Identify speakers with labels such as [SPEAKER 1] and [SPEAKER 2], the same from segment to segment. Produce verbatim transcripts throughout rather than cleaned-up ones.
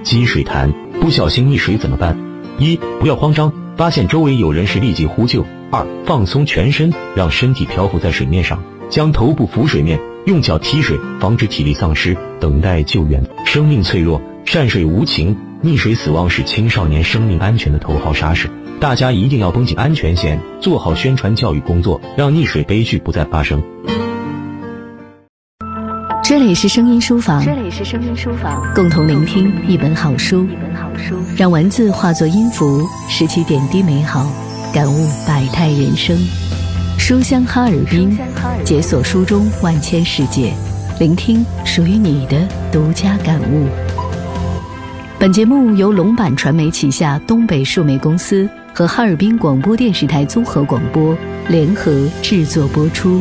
[SPEAKER 1] 积水潭，不小心溺水怎么办？一、不要慌张，发现周围有人时立即呼救。二、放松全身，让身体漂浮在水面上，将头部浮水面，用脚踢水，防止体力丧失，等待救援。生命脆弱，善水无情，溺水死亡是青少年生命安全的头号杀手。大家一定要绷紧安全线，做好宣传教育工作，让溺水悲剧不再发生。
[SPEAKER 2] 这里是声音书房，
[SPEAKER 3] 这里是声音书房，
[SPEAKER 2] 共同聆听一本好书，
[SPEAKER 3] 一本好书，
[SPEAKER 2] 让文字化作音符，拾起点滴美好，感悟百态人生。书香哈尔滨，解锁书中万千世界，聆听属于你的独家感悟。本节目由龙版传媒旗下东北数媒公司和哈尔滨广播电视台综合广播联合制作播出。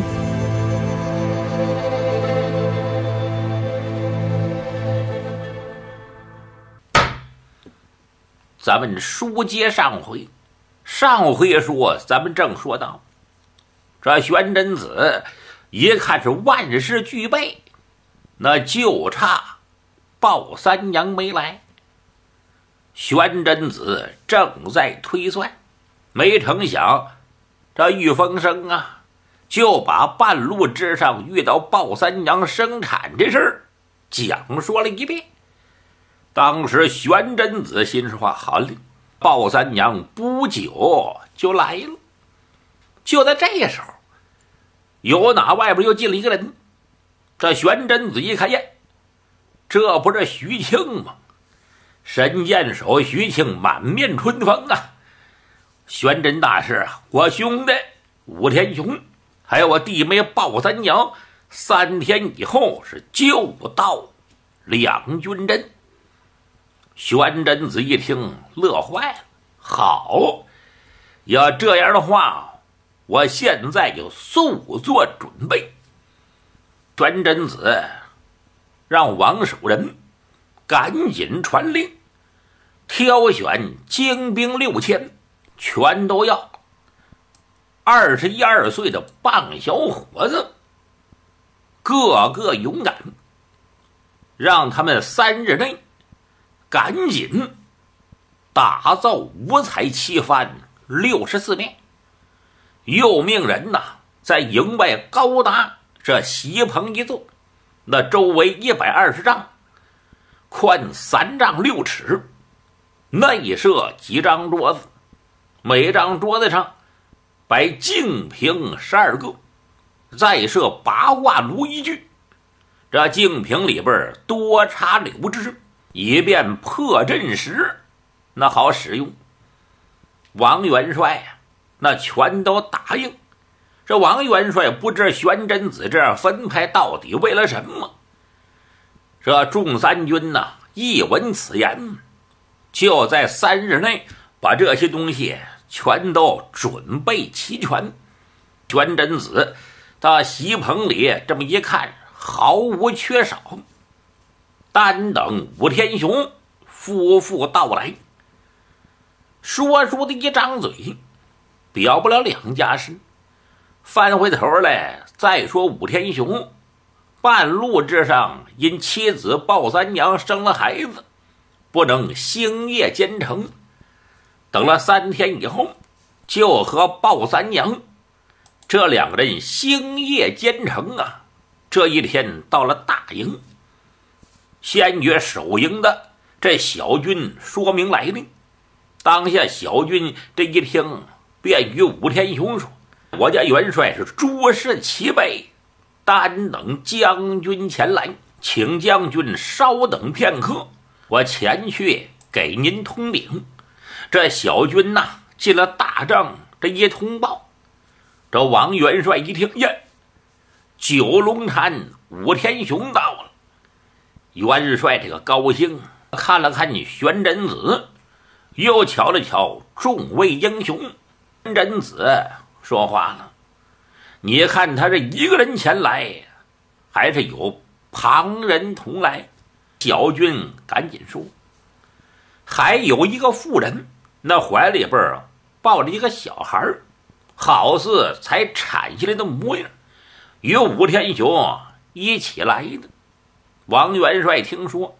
[SPEAKER 4] 咱们书接上回，上回说咱们正说到，这玄真子一看是万事俱备，那就差鲍三娘没来。玄真子正在推算，没成想这玉风生啊就把半路之上遇到鲍三娘生产这事儿讲说了一遍。当时玄真子心说好了，鲍三娘不久就来了。就在这时候，有哪外边又进了一个人。这玄真子一看，呀，这不是徐庆吗？神箭手徐庆满面春风啊！玄真大师啊，我兄弟武天雄还有我弟妹鲍三娘，三天以后是就到两军阵。玄真子一听乐坏了，好，要这样的话，我现在就速做准备。玄真子让王守仁赶紧传令，挑选精兵六千，全都要二十一二岁的棒小伙子，个个勇敢，让他们三日内赶紧打造五彩旗幡六十四面，又命人呐在营外高搭这席棚一座，那周围一百二十丈，宽三丈六尺，内设几张桌子，每张桌子上摆净瓶十二个，再设八卦炉一具，这净瓶里边多插柳枝，以便破阵时那好使用。王元帅啊，那全都答应。这王元帅不知玄真子这样分派到底为了什么。这众三军呐、啊，一闻此言，就在三日内把这些东西全都准备齐全。玄真子到席棚里这么一看，毫无缺少，单等武天雄夫妇到来。说书的一张嘴，表不了两家事。翻回头来再说武天雄半路之上因妻子鲍三娘生了孩子，不能星夜兼程，等了三天以后，就和鲍三娘这两个人星夜兼程啊。这一天到了大营，先觉守营的这小军说明来历。当下小军这一听，便与武天雄说，我家元帅是诸事齐备，单等将军前来，请将军稍等片刻，我前去给您通禀。这小军呐、啊、进了大帐，这一通报，这王元帅一听，呀，九龙潭武天雄到了。元帅这个高兴，看了看你玄真子，又瞧了瞧众位英雄。玄真子说话了，你看他这一个人前来，还是有旁人同来？小军赶紧说，还有一个妇人，那怀里边抱着一个小孩，好似才产下来的模样，与武天雄一起来的。王元帅听说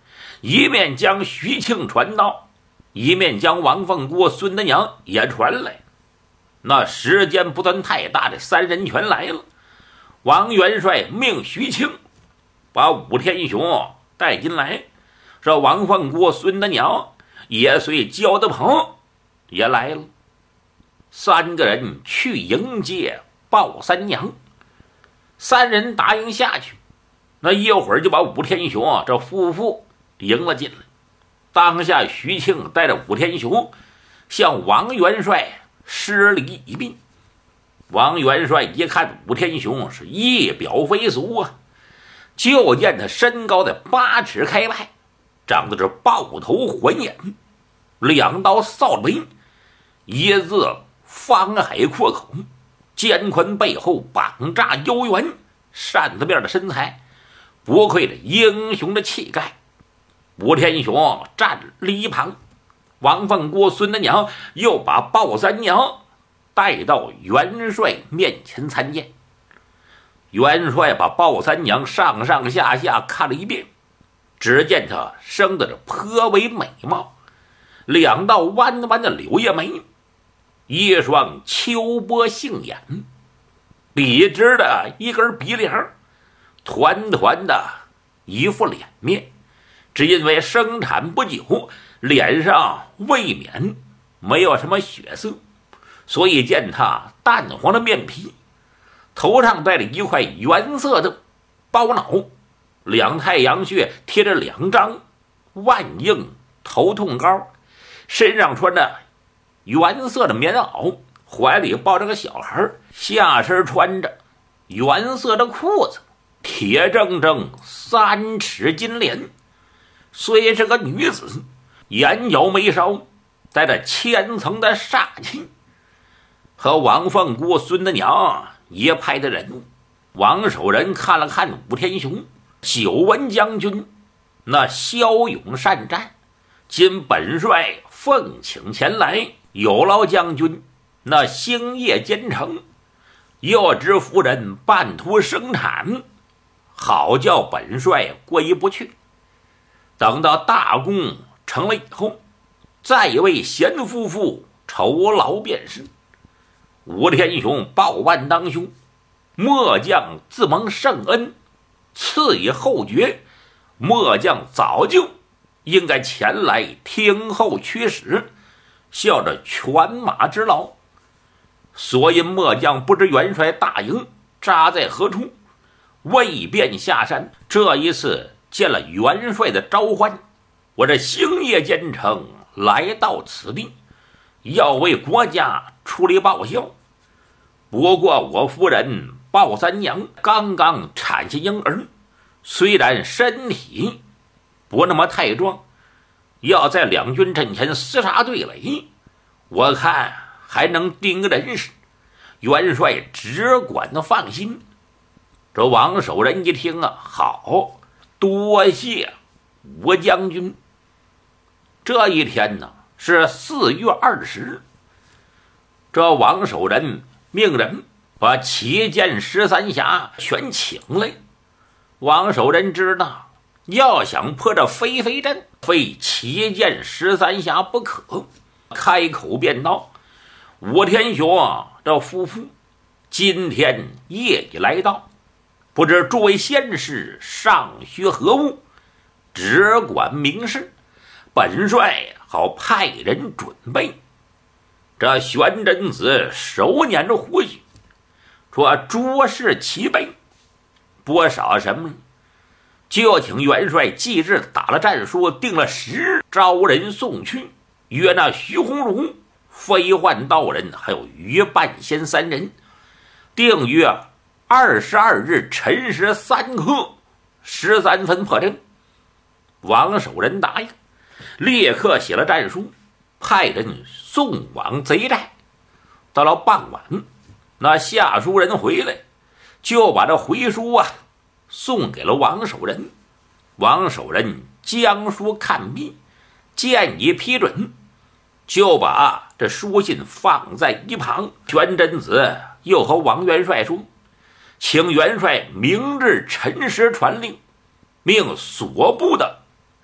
[SPEAKER 4] 一面将徐庆传到，一面将王凤国、孙德娘也传来。那时间不算太大的三人全来了。王元帅命徐庆把武天雄带进来，这王凤国、孙德娘也随焦德鹏也来了。三个人去迎接鲍三娘，三人答应下去。那一会儿就把武天雄这夫妇迎了进来。当下徐庆带着武天雄向王元帅施礼一宾。王元帅一看武天雄是一表非俗啊，就见他身高在八尺开外，长得是豹头环眼，两道扫眉，一字方海阔口，肩宽背厚，膀炸腰圆，扇子面的身材，不愧这英雄的气概。武天雄站了一旁，王凤国、孙德娘又把鲍三娘带到元帅面前参见。元帅把鲍三娘上上下下看了一遍，只见她生得颇为美貌，两道弯弯的柳叶眉，一双秋波杏眼，笔直的一根鼻梁，团团的一副脸面。只因为生产不久，脸上未免没有什么血色，所以见他淡黄的面皮，头上戴着一块原色的包脑，两太阳穴贴着两张万应头痛膏，身上穿着原色的棉袄，怀里抱着个小孩，下身穿着原色的裤子，铁铮铮三尺金莲。虽是个女子，眼角眉梢带着千层的煞气，和王凤国、孙德娘一派的人物。王守仁看了看武天雄，久闻将军那骁勇善战，今本帅奉请前来，有劳将军那星夜兼程，又知夫人半途生产，好叫本帅过意不去。等到大功成了以后，再为贤夫妇酬劳便是。武天雄报万当兄，末将自蒙圣恩，赐以后爵，末将早就应该前来听候驱使，效着犬马之劳。所因末将不知元帅大营扎在何处，未便下山，这一次见了元帅的召唤，我这星夜兼程来到此地，要为国家出力报效。不过我夫人鲍三娘刚刚产下婴儿，虽然身体不那么太壮，要在两军阵前厮杀对垒，我看还能定个人事。元帅只管的放心。这王守仁一听啊，好，多谢吴将军。这一天呢是四月二十，这王守仁命人把旗舰十三峡全请来。王守仁知道，要想破这飞飞阵，非旗舰十三峡不可，开口便道：武天雄啊，这夫妇今天夜已来到，不知诸位先士尚需何物，只管明示，本帅好派人准备。这玄真子手捻着胡须，说诸事齐备，不少什么，就请元帅即日打了战书，定了时日，招人送去，约那徐鸿儒、飞幻道人还有于半仙三人，定约二十二日辰时三刻十三分破阵。王守仁答应，立刻写了战书，派人送往贼寨。到了傍晚，那下书人回来，就把这回书啊送给了王守仁。王守仁将书看毕，建议批准，就把这书信放在一旁。玄真子又和王元帅说，请元帅明日辰时传令，命所部的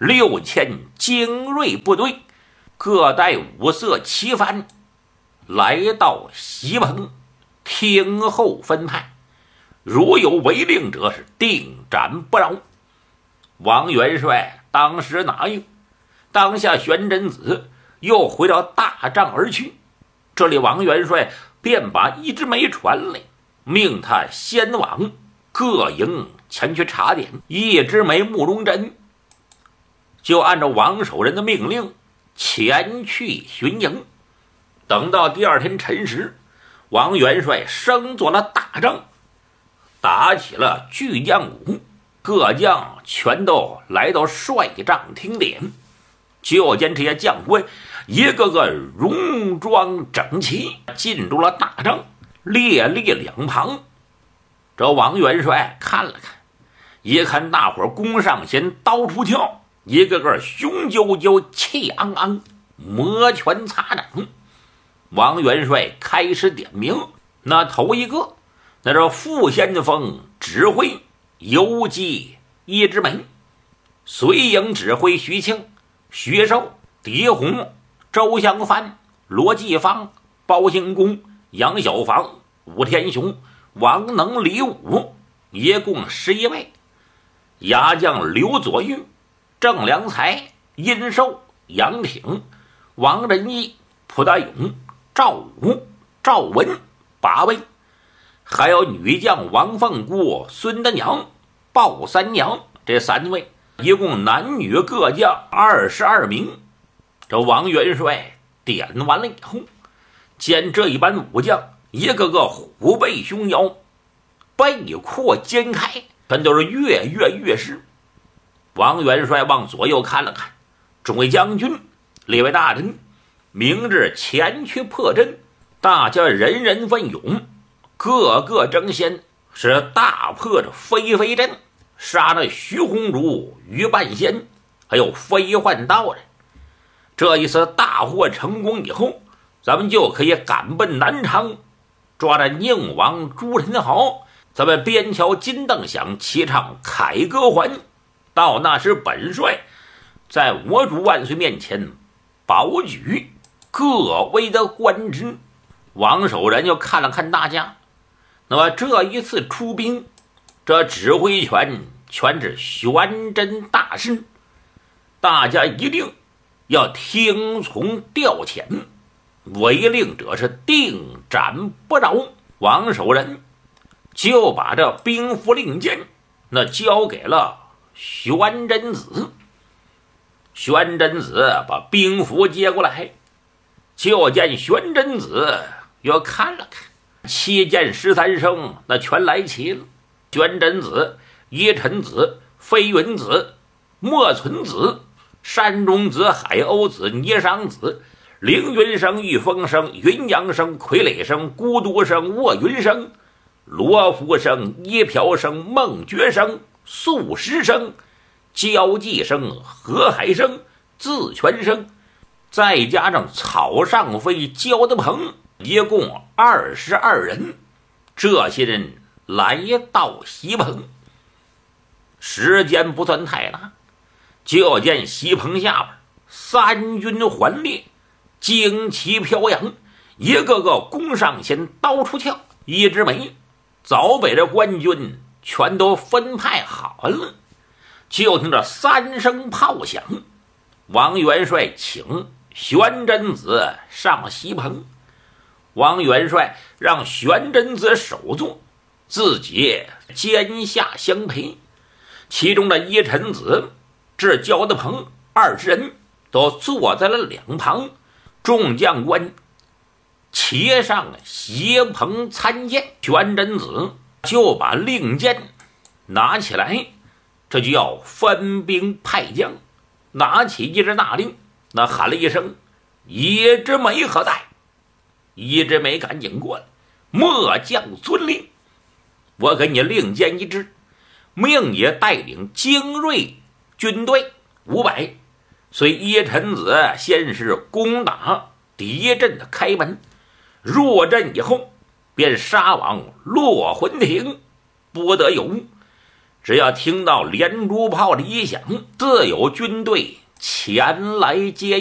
[SPEAKER 4] 六千精锐部队，各带五色旗幡，来到西棚，听候分派。如有违令者，是定斩不饶。王元帅当时哪有？当下玄真子又回到大帐而去。这里王元帅便把一枝梅传来，命他先往各营前去查点。一枝梅、慕容真就按照王守仁的命令前去巡营。等到第二天辰时，王元帅升做了大帐，打起了巨将鼓，各将全都来到帅帐听点。就见这些将官一个个戎装整齐，进入了大帐，列列两旁。这王元帅看了看，一看大伙弓上弦，刀出鞘，一个个雄赳赳，气昂昂，摩拳擦掌。王元帅开始点名，那头一个那是副先锋指挥游击一枝梅，随营指挥徐庆、徐寿、狄洪、周香帆、罗继芳、包兴公、杨小房、武天雄、王能、李武，一共十一位。牙将刘佐玉、郑良才、殷寿、杨挺、王仁义、蒲大勇、赵武、赵文八位，还有女将王凤姑、孙德娘、鲍三娘这三位，一共男女各将二十二名。这王元帅点完了以后，见这一班武将一个个虎背熊腰，背阔肩开，全都是跃跃欲试。王元帅往左右看了看，众位将军、列位大人，明日前去破阵，大家人人奋勇，个个争先，是大破着飞飞阵，杀了徐鸿儒、于半仙，还有飞幻道人。这一次大获成功以后，咱们就可以赶奔南昌，抓着宁王朱宸濠，咱们边敲金灯响，齐唱凯歌还。到那时，本帅在我主万岁面前保举各位的官职。王守仁就看了看大家，那么这一次出兵，这指挥权全是玄真大师，大家一定要听从调遣，违令者是定斩不饶。王守仁就把这兵符令箭那交给了玄真子。玄真子把兵符接过来，就见玄真子又看了看，七箭十三声那全来齐了。玄真子、叶辰子、飞云子、莫存子、山中子、海鸥子、聂商子、凌云生、玉风生、云阳生、傀儡生、孤独生、卧云生、罗浮生、叶飘生、孟觉生、素食生、交际生、河海生、自全生，再加上草上飞、焦德鹏，一共二十二人。这些人来到西棚，时间不算太大，就见西棚下边三军环列，旌旗飘扬，一个个弓上弦，刀出鞘。一枝梅早被这官军全都分派好了。就听着三声炮响，王元帅请玄真子上西棚。王元帅让玄真子首座，自己肩下相陪。其中的叶辰子、至焦德鹏二十人都坐在了两旁。众将官齐上西棚参见。玄真子就把令箭拿起来，这就要分兵派将。拿起一支大令，那喊了一声：“一枝梅何在？”一枝梅赶紧过来，末将遵令，我给你令箭一支，命你带领精锐军队五百，随叶辰子先是攻打敌阵的开门，入阵以后便杀往落魂亭，不得有误。 只要听到连珠炮的一响，自有军队前来接